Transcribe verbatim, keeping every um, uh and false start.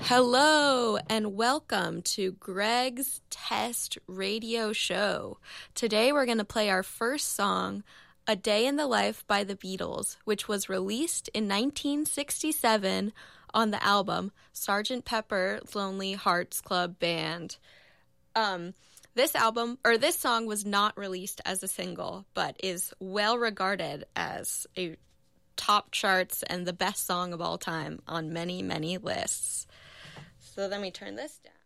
Hello and welcome to Greg's Test Radio Show. Today we're going to play our first song, A Day in the Life by the Beatles, which was released in nineteen sixty-seven on the album Sergeant Pepper's Lonely Hearts Club Band. Um, this album, or this song was not released as a single, but is well regarded as a top charts and the best song of all time on many, many lists. So let me turn this down.